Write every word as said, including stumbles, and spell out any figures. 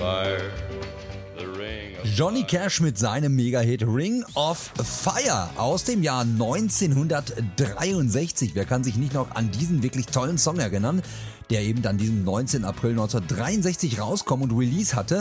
fire. The ring of Johnny Cash mit seinem Mega-Hit Ring of Fire aus dem Jahr neunzehnhundertdreiundsechzig. Wer kann sich nicht noch an diesen wirklich tollen Song erinnern, der eben dann diesem neunzehnten April neunzehnhundertdreiundsechzig rauskommen und Release hatte?